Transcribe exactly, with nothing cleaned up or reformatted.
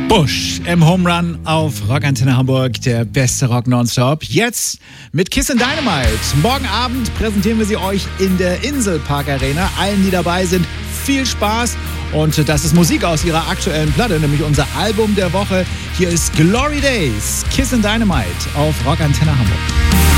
Bush im Home Run auf Rockantenne Hamburg, der beste Rock nonstop. Jetzt mit Kiss and Dynamite. Morgen Abend präsentieren wir sie euch in der Inselpark Arena. Allen, die dabei sind, viel Spaß. Und das ist Musik aus ihrer aktuellen Platte, nämlich unser Album der Woche. Hier ist Glory Days, Kiss and Dynamite auf Rockantenne Hamburg.